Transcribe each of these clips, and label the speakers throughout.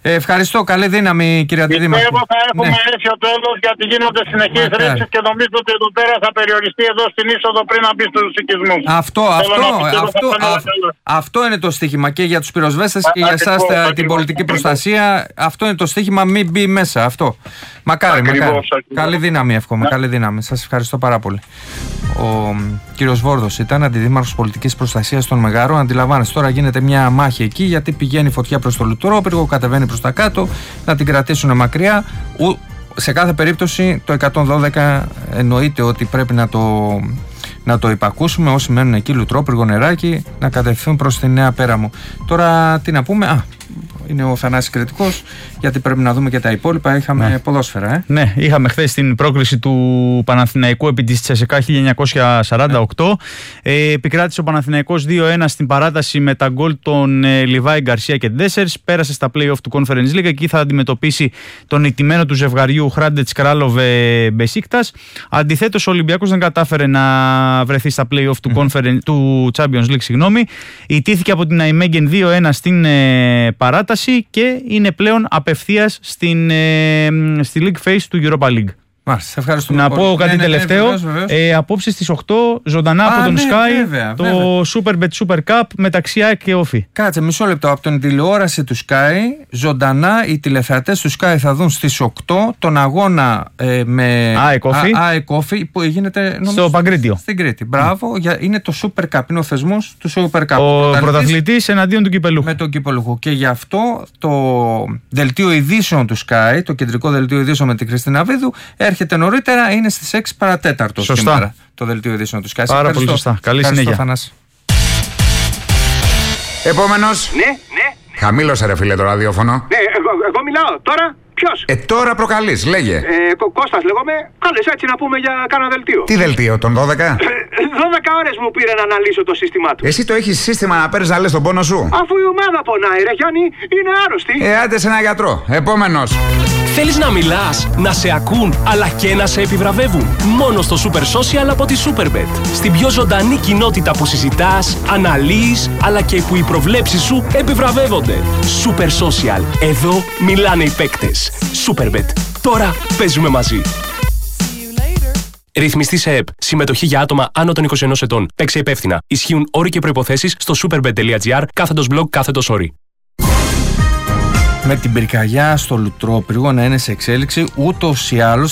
Speaker 1: Ευχαριστώ, καλή δύναμη κύριε Αντιδήμαρχε.
Speaker 2: Πιστεύω θα έχουμε έρθει ο τέλος, γιατί γίνονται συνεχείς ρήψεις και νομίζω ότι εδώ πέρα θα περιοριστεί εδώ στην είσοδο πριν να μπει στους οικισμούς.
Speaker 1: Αυτό είναι το στοίχημα και για τους πυροσβέστες και για εσάς την πολιτική προστασία. Αυτό είναι το στοίχημα, μην μπει μέσα αυτό. Μακάρι. Καλή δύναμη εύχομαι, καλή δύναμη. Σας ευχαριστώ πάρα πολύ. Ο κύριος Βόρδος ήταν αντιδήμαρχος πολιτικής προστασίας των Μεγάρων. Αντιλαμβάνεστε, τώρα γίνεται μια μάχη εκεί, γιατί πηγαίνει φωτιά προς το Λουτρόπυργο, κατεβαίνει προς τα κάτω, να την κρατήσουν μακριά. Σε κάθε περίπτωση το 112 εννοείται ότι πρέπει να το υπακούσουμε. Όσοι μένουν εκεί, Λουτρόπυργο, Νεράκι, να κατευθύνουν προς τη Νέα Πέραμο. Τώρα τι να πούμε, είναι ο Θανάσης Κρητικός, γιατί πρέπει να δούμε και τα υπόλοιπα. Είχαμε ποδόσφαιρα.
Speaker 3: Ναι, είχαμε χθες την πρόκριση του Παναθηναϊκού επί της Τσεσεκά 1948. Επικράτησε ο Παναθηναϊκός 2-1 στην παράταση με τα γκολ των Λιβάη, Γκαρσία και Ντέσσερς. Πέρασε στα play-off του Conference League. Εκεί θα αντιμετωπίσει τον ηττημένο του ζευγαριού Χράντετς Κράλοβε Μπεσίκτας. Αντιθέτως, ο Ολυμπιακός δεν κατάφερε να βρεθεί στα play-off του Champions League. Ηττήθηκε από την Αϊμέγεν 2-1 στην παράταση και είναι πλέον απευθείας στη League Phase του Europa League.
Speaker 1: Μάλιστα, ευχαριστούμε.
Speaker 3: Να πω κάτι τελευταίο. Απόψε στις 8 ζωντανά από τον Sky το Superbet Super Cup μεταξύ ΑΕΚ και Όφη.
Speaker 1: Κάτσε μισό λεπτό. Από την τηλεόραση του Sky, ζωντανά οι τηλεθεατές του Sky θα δουν στις 8 τον αγώνα με ΑΕΚ Όφη που γίνεται
Speaker 3: στο Παγκρίτιο.
Speaker 1: Στην Κρήτη. Μπράβο, είναι το Super Cup. Είναι ο θεσμός του Super Cup.
Speaker 3: Ο πρωταθλητής εναντίον του κυπελούχου.
Speaker 1: Με τον κυπελούχο. Και γι' αυτό το δελτίο ειδήσεων του Sky, το κεντρικό δελτίο ειδήσεων με την Χριστίνα Βίδου, έρχεται νωρίτερα, είναι στις 6 παρατέταρτο σήμερα το δελτίο ειδήσεων του Sky.
Speaker 3: Πάρα πολύ σωστά. Καλή συνέχεια.
Speaker 1: Θανάση.
Speaker 4: Επόμενος.
Speaker 5: Ναι.
Speaker 4: Χαμήλωσε ρε φίλε το ραδιόφωνο.
Speaker 5: Ναι, εγώ μιλάω τώρα. Ποιος?
Speaker 4: Τώρα προκαλείς, λέγε.
Speaker 5: Κώστας λέγομαι. Κάλεσε έτσι να πούμε για κάνα δελτίο.
Speaker 4: Τι δελτίο, τον 12?
Speaker 5: 12 ώρες μου πήρε να αναλύσω το σύστημά του.
Speaker 4: Εσύ το έχεις σύστημα να παίρνεις να λες τον πόνο σου?
Speaker 5: Αφού η ομάδα πονάει ρε Γιάννη, είναι άρρωστη.
Speaker 4: Άντε σε ένα γιατρό. Επόμενος.
Speaker 6: Θέλεις να μιλάς, να σε ακούν, αλλά και να σε επιβραβεύουν? Μόνο στο Super Social από τη Superbet. Στην πιο ζωντανή κοινότητα που συζητάς, αναλύεις, αλλά και που οι προβλέψεις σου επιβραβεύονται. Super Social. Εδώ μιλάνε οι παίκτες. Superbet. Τώρα παίζουμε μαζί. Ρυθμιστή σε ΕΠ. Συμμετοχή για άτομα άνω των 21 ετών. Παίξε υπεύθυνα. Ισχύουν όροι και προϋποθέσεις στο superbet.gr/blog/όροι.
Speaker 1: Με την πυρκαγιά στο Λουτρόπυργο να είναι σε εξέλιξη, ούτως ή άλλως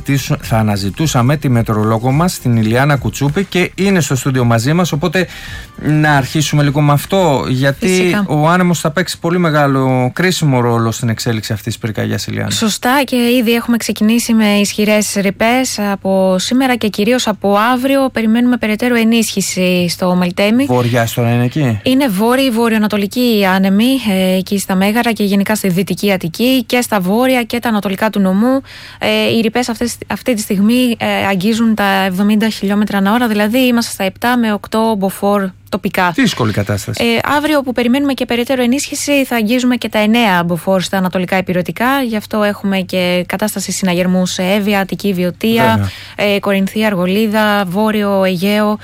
Speaker 1: θα αναζητούσαμε τη μετεωρολόγο μας, την Ηλιάνα Κουτσούπη, και είναι στο στούντιο μαζί μας, οπότε να αρχίσουμε λίγο με αυτό, γιατί φυσικά ο άνεμος θα παίξει πολύ μεγάλο κρίσιμο ρόλο στην εξέλιξη αυτής της πυρκαγιάς, Ηλιάνα.
Speaker 7: Σωστά, και ήδη έχουμε ξεκινήσει με ισχυρές ρηπές από σήμερα και κυρίως από αύριο. Περιμένουμε περαιτέρω ενίσχυση στο Μελτέμι.
Speaker 1: Βορειάς τώρα είναι εκεί?
Speaker 7: Είναι βόρειο-ανατολική άνεμη εκεί στα Μέγαρα και γενικά στη Δυτική Αττική και στα βόρεια και τα ανατολικά του νομού. Οι ρηπές αυτή τη στιγμή αγγίζουν τα 70 χιλιόμετρα ανά ώρα, δηλαδή είμαστε στα 7 με 8 μποφόρ τοπικά.
Speaker 1: Δύσκολη κατάσταση.
Speaker 7: Αύριο που περιμένουμε και περαιτέρω ενίσχυση θα αγγίζουμε και τα 9 μποφόρ στα ανατολικά υπηρετικά. Γι' αυτό έχουμε και κατάσταση συναγερμού σε Εύβοια, Αττική Βιωτία, Κορινθία, Αργολίδα, Βόρειο Αιγαίο.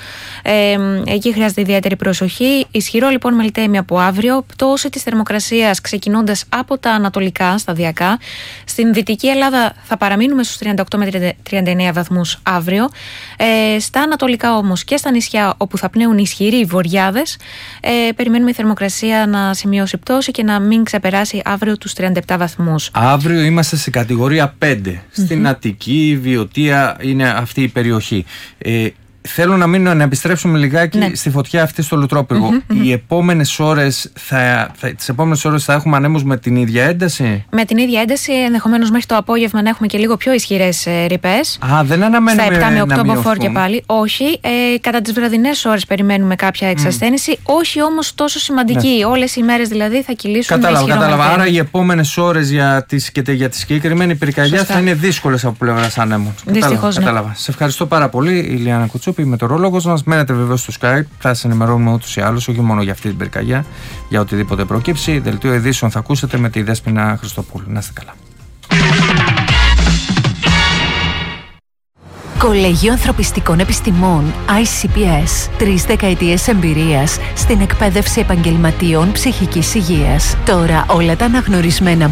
Speaker 7: Εκεί χρειάζεται ιδιαίτερη προσοχή. Ισχυρό λοιπόν Μελτέμι από αύριο. Πτώση της θερμοκρασίας ξεκινώντας από τα ανατολικά σταδιακά. Στην Δυτική Ελλάδα θα παραμείνουμε στους 38 με 39 βαθμούς αύριο. Στα ανατολικά όμως και στα νησιά όπου θα πνέουν ισχυροί βοριάδες, περιμένουμε η θερμοκρασία να σημειώσει πτώση και να μην ξεπεράσει αύριο τους 37 βαθμούς.
Speaker 1: Αύριο είμαστε σε κατηγορία 5. Στην Αττική, Βιωτία είναι αυτή η περιοχή. Θέλω να επιστρέψουμε λιγάκι στη φωτιά αυτή στο Λουτρόπυργο. Οι επόμενες ώρες τις επόμενες ώρες θα έχουμε ανέμους με την ίδια ένταση?
Speaker 7: Με την ίδια ένταση, ενδεχομένως μέχρι το απόγευμα να έχουμε και λίγο πιο ισχυρές ρηπές.
Speaker 1: Δεν αναμένουμε
Speaker 7: στα 7 με 8 μποφόρ και πάλι. Όχι. Κατά τις βραδινές ώρες περιμένουμε κάποια εξασθένηση. Όχι όμως τόσο σημαντική. Ναι. Όλες οι μέρες δηλαδή θα κυλήσουν.
Speaker 1: Κατάλαβα. Άρα οι επόμενες ώρες για τη συγκεκριμένη πυρκαγιά θα είναι δύσκολες από πλευράς ανέμων.
Speaker 7: Δυστυχώς.
Speaker 1: Κατάλαβα. Σε ευχαριστώ πάρα πολύ, Ηλιάνα Κουτσούπη, η μετεωρολόγος μας. Μένετε βεβαίως στο Skype. Θα σας ενημερώνουμε ούτως ή άλλως, όχι μόνο για αυτή την πυρκαγιά, για οτιδήποτε προκύψει. Δελτίο ειδήσεων θα ακούσετε με τη Δέσποινα Χριστοπούλου. Να είστε καλά.
Speaker 8: Κολέγιο Ανθρωπιστικών Επιστημών ICPS. 3 δεκαετίες εμπειρίας στην εκπαίδευση επαγγελματιών ψυχικής υγείας. Τώρα όλα τα αναγνωρισμένα